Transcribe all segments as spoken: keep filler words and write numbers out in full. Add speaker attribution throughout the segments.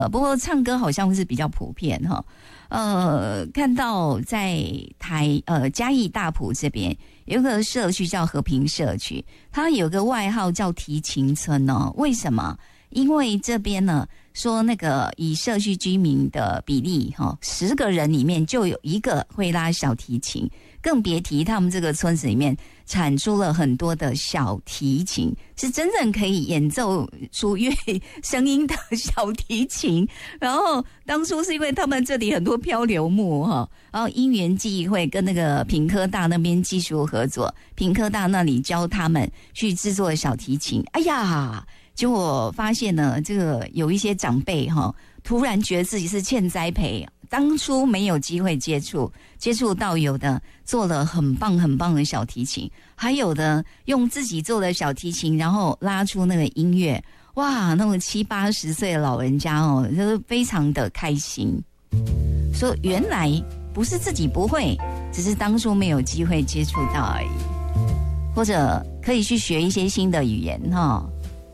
Speaker 1: 呃，不过唱歌好像是比较普遍哈。呃，看到在台呃嘉义大埔这边有个社区叫和平社区，它有个外号叫提琴村哦。为什么？因为这边呢说那个以社区居民的比例哈，十个人里面就有一个会拉小提琴，更别提他们这个村子里面产出了很多的小提琴，是真正可以演奏出乐声音的小提琴。然后当初是因为他们这里很多漂流木哈，然后因缘际会跟那个屏科大那边技术合作，屏科大那里教他们去制作小提琴。哎呀！结果发现呢，这个有一些长辈哈，突然觉得自己是欠栽培，当初没有机会接触，接触到有的做了很棒很棒的小提琴，还有的用自己做的小提琴，然后拉出那个音乐，哇，那种七八十岁的老人家哦，就是非常的开心。说原来不是自己不会，只是当初没有机会接触到而已，或者可以去学一些新的语言哈。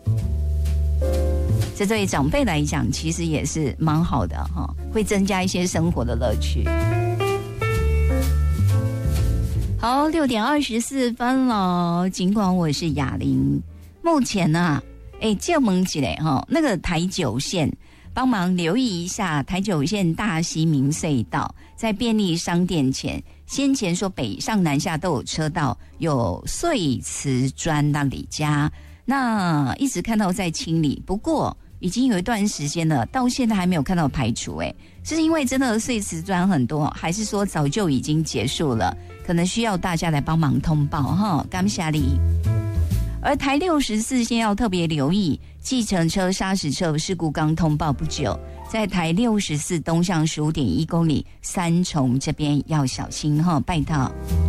Speaker 1: 这对长辈来讲其实也是蛮好的哈，会增加一些生活的乐趣。好，六点二十四分了，尽管我是雅玲，目前啊哎，借问起来哈，那个台九线帮忙留意一下台九线大溪民隧道，在便利商店前，先前说北上南下都有车道，有碎瓷砖那里家，那一直看到在清理，不过已经有一段时间了，到现在还没有看到排除。哎，是因为真的碎瓷砖很多，还是说早就已经结束了？可能需要大家来帮忙通报哈，感谢你。而台六十四线要特别留意，计程车砂石车事故刚通报不久，在台六十四东向十五点一公里三重这边要小心哈，拜托。